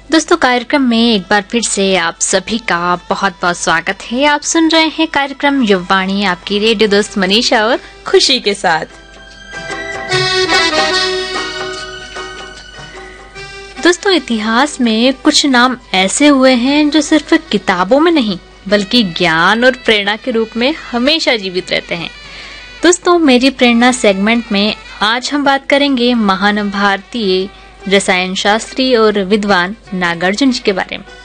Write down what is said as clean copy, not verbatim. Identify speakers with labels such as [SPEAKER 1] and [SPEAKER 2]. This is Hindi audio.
[SPEAKER 1] दोस्तों, कार्यक्रम में एक बार फिर से आप सभी का बहुत बहुत स्वागत है। आप सुन रहे हैं कार्यक्रम युववाणी, आपकी रेडियो दोस्त मनीषा और
[SPEAKER 2] खुशी के साथ।
[SPEAKER 1] दोस्तों, इतिहास में कुछ नाम ऐसे हुए हैं जो सिर्फ किताबों में नहीं बल्कि ज्ञान और प्रेरणा के रूप में हमेशा जीवित रहते हैं। दोस्तों, मेरी प्रेरणा सेगमेंट में आज हम बात करेंगे महान भारतीय रसायन शास्त्री और विद्वान नागार्जुन जी के बारे में।